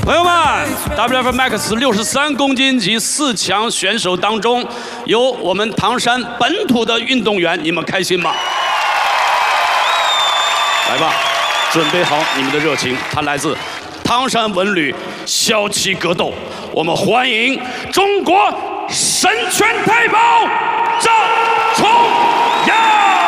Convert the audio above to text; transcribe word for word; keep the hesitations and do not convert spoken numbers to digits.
朋友们 ，W F Max 六十三公斤级四强选手当中，有我们唐山本土的运动员，你们开心吗？来吧，准备好你们的热情。他来自唐山文旅骁骑格斗，我们欢迎中国神拳太保张重阳。